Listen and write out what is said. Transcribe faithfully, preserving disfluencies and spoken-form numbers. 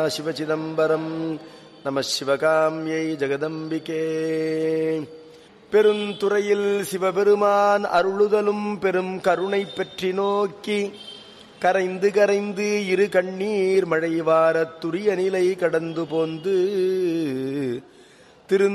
சிவசிதம்பரம் நம சிவகாமியை ஜெகதம்பிகே. பெருந்துறையில் சிவபெருமான் அருளுதலும் பெரும் கருணை பெற்றி நோக்கி கரைந்து கரைந்து இரு கண்ணீர் மழை வாரத் துரிய நிலை கடந்து போந்து திரு